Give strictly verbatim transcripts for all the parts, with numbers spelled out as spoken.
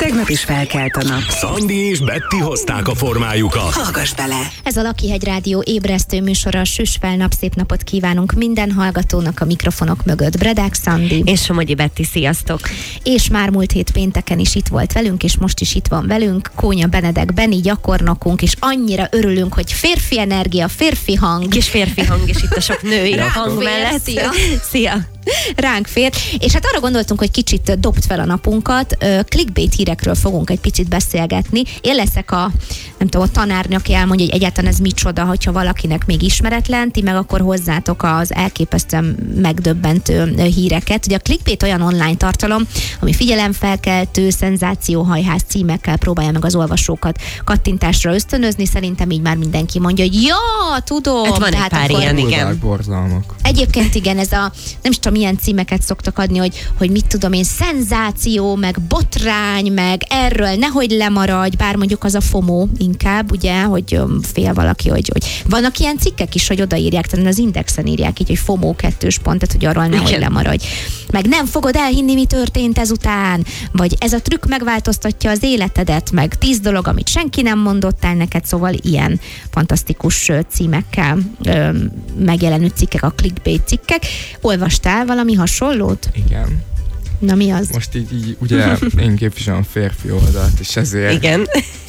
Tegnap is felkelt a nap. Szandi és Betty hozták a formájukat. Hallgass bele! Ez a Lakihegy Rádió ébresztő műsora, süss fel, nap, szép napot kívánunk minden hallgatónak a mikrofonok mögött. Bredák Szandi. És Somogyi Betty, sziasztok! És már múlt hét pénteken is itt volt velünk, és most is itt van velünk Kónya Benedek Beni gyakornokunk, és annyira örülünk, hogy férfi energia, férfi hang. Kis férfi hang, és itt a sok női Ránk hang fér, mellett. szia. Szia! Ránk fér. És hát arra gondoltunk, hogy kicsit dobd fel a napunkat, clickbait hírekről fogunk egy picit beszélgetni. Én leszek a, nem tudom, a tanárnő, aki elmondja, hogy egyáltalán ez micsoda, hogyha valakinek még ismeretlen, ti meg akkor hozzátok az elképesztően megdöbbentő híreket. Ugye a clickbait olyan online tartalom, ami figyelemfelkeltő, szenzációhajház címekkel próbálja meg az olvasókat kattintásra ösztönözni. Szerintem így már mindenki mondja, hogy ja, tudom. Hát van egy pár akkor... ilyen, igen. Borzalmak. Egyébként igen, ez a, nem is tudom, milyen címeket szoktak adni, hogy, hogy mit tudom én, szenzáció, meg botrány, meg erről nehogy lemaradj, bár mondjuk az a FOMO inkább, ugye, hogy um, fél valaki, hogy, hogy vannak ilyen cikkek is, hogy odaírják, tehát az Indexen írják így, hogy FOMO kettős pont, tehát hogy arról nehogy igen. lemaradj. Meg nem fogod elhinni, mi történt ezután, vagy ez a trükk megváltoztatja az életedet, meg tíz dolog, amit senki nem mondott el neked, szóval ilyen fantasztikus címekkel ö, megjelenő cikkek, a clickbait cikkek. Olvastál valami hasonlót? Igen. Na mi az? Most így, így ugye én képviselem a férfi oldalt, és ezért Igen.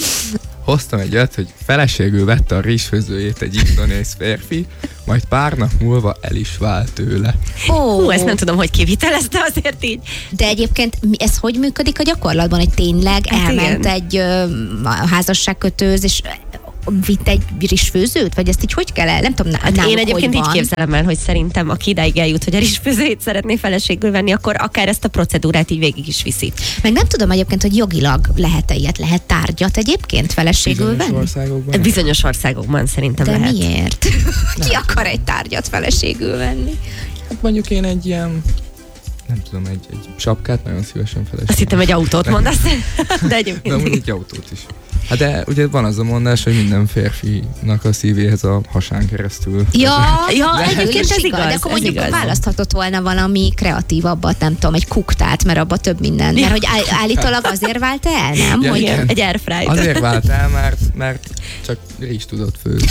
hoztam egy olyat, hogy feleségül vette a rizsfőzőjét egy indonéz férfi, majd pár nap múlva el is vált tőle. Ó, Hú, ezt nem tudom, hogy kivitelezte azért így. de egyébként mi- ez hogy működik a gyakorlatban, hogy tényleg Hát elment igen. egy ö, házasságkötőz, és vitt egy rizsfőzőt? Vagy ezt így hogy kell el? Nem tudom, Hát náluk én egyébként hogy így van. képzelem el, hogy szerintem aki idáig eljut, hogy a rizsfőzőjét szeretné feleségül venni, akkor akár ezt a procedúrát így végig is viszi. Meg nem tudom egyébként, hogy jogilag lehet-e ilyet, lehet tárgyat egyébként feleségül Bizonyos venni? országokban. Bizonyos országokban szerintem De lehet. miért? Ki akar egy tárgyat feleségül venni? Hát mondjuk én egy ilyen, nem tudom, egy, egy sapkát nagyon szívesen feleségül. Azt hittem, egy autót mondasz, de De egyébként. amúgy egy autót is. Hát de ugye van az a mondás, hogy minden férfinak a szívéhez a hasán keresztül. Ja, Ja, de egyébként is ez igaz, de akkor ez mondjuk igaz. választhatott volna valami kreatívabbat, nem tudom, egy kuktát, mert abba több minden. Mert hogy áll, állítólag azért vált el, nem? Ja, hogy igen. Egy airfryer. Azért vált el, mert, mert csak rizs tudott főzni.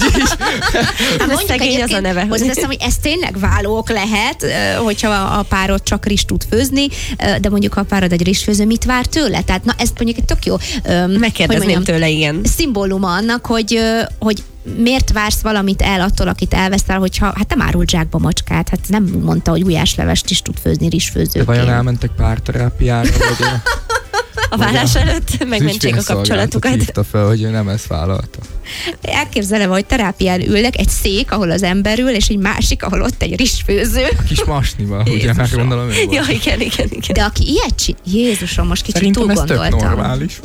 Hát mondjuk szegény az a egyébként neve. hozzáteszem, hogy ez tényleg válók lehet, ö, hogyha a párod csak rizs tud főzni, ö, de mondjuk a párod egy rizsfőző, mit vár tőle? Tehát na, ez mondjuk egy tök jó ö, hogy Megkérdezném mondjam, tőle, igen. szimbóluma annak, hogy, ö, hogy miért vársz valamit el attól, akit elveszel, hogyha hát nem árult zsákba macskát, hát nem mondta, hogy gulyáslevest is tud főzni De rizsfőzőként. vajon elmentek párterápiára, vagy a A vállás előtt megmentsék a ügyfélszolgálatot kapcsolatukat. hívta fel, hogy ő nem ezt vállalta. Elképzelem, hogy terápián ülnek, egy szék, ahol az ember ül, és egy másik, ahol ott egy rizsfőző. Kis masniba, ugye már gondolom ő Ja, volt. igen, igen, igen. De aki ilyet csinál, Jézusom, most kicsit Szerintem túl ez tök gondoltam. normális.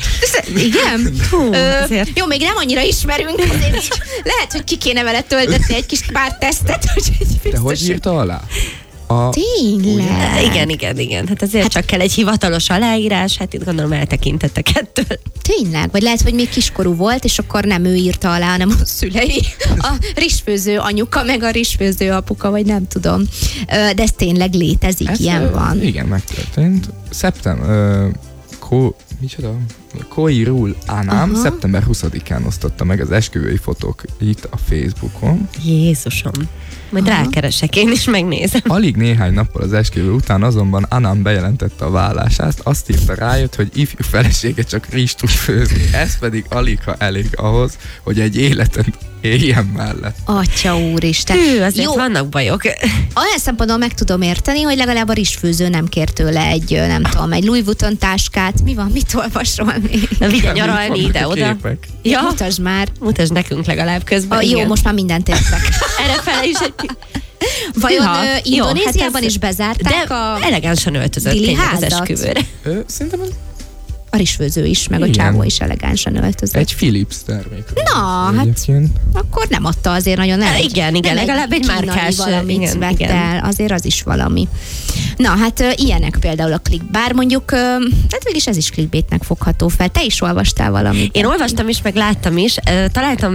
Igen? Hú, Ö, azért. jó, még nem annyira ismerünk, azért így lehet, hogy ki kéne vele töltetni egy kis pár tesztet, hogy egy De biztos, hogy írta alá? A, Tényleg? Igen, igen, igen. Hát azért hát, csak kell egy hivatalos aláírás, hát itt gondolom eltekintettek ettől. Tényleg? Vagy lehet, hogy még kiskorú volt, és akkor nem ő írta alá, hanem a szülei. A rizsfőző anyuka, meg a rizsfőző apuka, vagy nem tudom. Ö, De ez tényleg létezik, ez, ilyen ö, van. Igen, megtörtént. Szeptember... Ko, micsoda? Koirul Anám Aha. szeptember huszadikán osztotta meg az esküvői fotók itt a Facebookon. Jézusom. Majd Aha. rákeresek, én is megnézem. Alig néhány nappal az esküvő után azonban Anam bejelentette a vállását, azt írta rájött, hogy ifjú felesége csak rizs tud főzni. Ez pedig alig ha elég ahhoz, hogy egy életet éljen mellett. Atya úristen. Hű, azért Jó, vannak bajok. olyan szempontból meg tudom érteni, hogy legalább a rizsfőző nem kér tőle egy, ö, nem tudom, egy Louis Vuitton táskát. Mi van, mit olvasol még? Na vigye Nem, nyaralni vannak a ide-oda. képek. Ja, Mutasd már. mutasd nekünk legalább közben. A, jó, igen. most már mindent értek. Erre fele is egy... Vajon Hűha. ö, Jó, Indonéziában hát ez- is bezárták De a, elegánsan öltözött Dili kényleg az házat? esküvőre. Ö, szerintem ez a rizsfőző is, meg a Igen. csávó is elegánsan öltözött. egy Philips termék. Na, hát Egyébként. akkor nem adta azért nagyon el. Ja, igen, igen, nem legalább egy kínai márkás, valamit igen, vett igen. el, azért az is valami. Na, hát ö, ilyenek például a klik, bár mondjuk, ö, hát mégis ez is clickbaitnek fogható fel. Te is olvastál valamit. Én olvastam is, meg láttam is. Ö, Találtam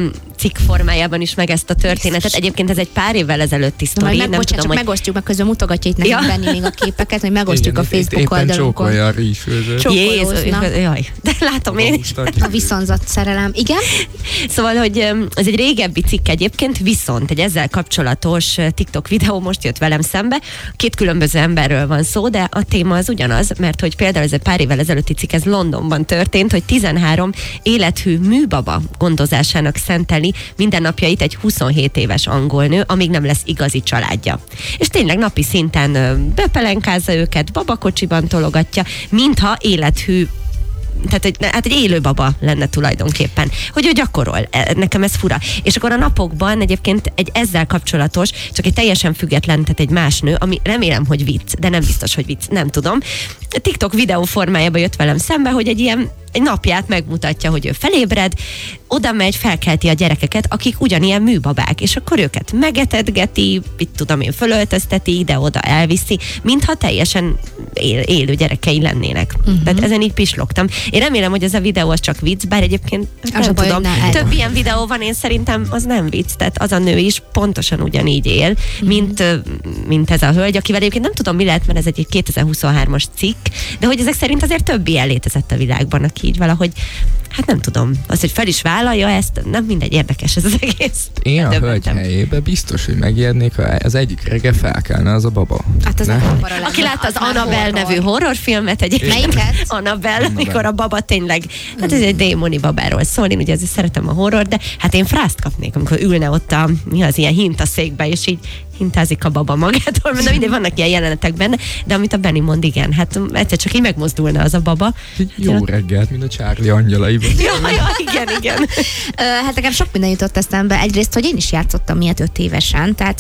cikk formájában is meg ezt a történetet. Egyébként ez egy pár évvel ezelőtti Na, sztori. majd meg, Nem bocsánat, tudom, csak hogy megosztjuk, meg közben mutogatja itt nekünk Ja. Benni még a képeket, hogy megosztjuk Igen, a Facebook éppen oldalunkon. csókolja a rizsfőzőt. Csó- Jézus, csókolóznak. jaj, de látom én is. A viszonzat szerelem. Igen? Szóval, hogy öm, ez egy régebbi cikk egyébként, viszont egy ezzel kapcsolatos ö, TikTok videó most jött velem szembe. Két különböző emberről van szó, de a téma az ugyanaz, mert hogy például ez egy pár évvel ezelőtti cikk, ez Londonban történt, hogy tizenhárom élethű műbaba gondozásának szenteli mindennapjait egy huszonhét éves angol nő, amíg nem lesz igazi családja. És tényleg napi szinten ö, bepelenkázza őket, babakocsiban tologatja, mintha élethű, tehát egy, hát egy élő baba lenne tulajdonképpen, hogy ő gyakorol. Nekem ez fura. És akkor a napokban egyébként egy ezzel kapcsolatos, csak egy teljesen független, tehát egy más nő, ami remélem, hogy vicc, de nem biztos, hogy vicc, nem tudom. TikTok videó formájában jött velem szembe, hogy egy ilyen egy napját megmutatja, hogy ő felébred, oda megy, felkelti a gyerekeket, akik ugyanilyen műbabák, és akkor őket megetedgeti, mit tudom én, fölöltözteti, ide-oda elviszi, mintha teljesen él, élő gyerekei lennének. Uh-huh. Tehát ezen így pislogtam. Én remélem, hogy ez a videó az csak vicc, bár egyébként nem a baj, tudom. hogy ne, Több ilyen videó van, én szerintem az nem vicc, tehát az a nő is pontosan ugyanígy él, uh-huh. mint, mint ez a hölgy, akivel egyébként nem tudom, mi lehet, mert ez egy kétezer-huszonhármas cikk, de hogy ezek szerint azért több ilyen létezett a világban, aki így valahogy, hát nem tudom, az, hogy fel is vállalja ezt, nem mindegy, érdekes ez az egész. Én a hölgy Döbbentem. helyébe biztos, hogy megijednék, ha az egyik reggel felkelne az a baba. Hát az Ne? nem para lenne. Aki látta az, Az már Annabelle horror. nevű horrorfilmet egyébként. Melyiket? Annabelle, mikor a baba tényleg, hát ez egy démoni babáról szól, én ugye azért szeretem a horror, de hát én frászt kapnék, amikor ülne ott a, mi az ilyen hintaszékbe, és így hintázik a baba magától, de mindegy, vannak ilyen jelenetek benne, de amit a Benni mond, igen, hát egyszer csak így megmozdulna az a baba. Így jó reggelt, mint a Charlie angyalaiban. Ja, ja, igen, igen. Ö, hát nekem sok minden jutott eszembe. Egyrészt, hogy én is játszottam ilyet öt évesen, tehát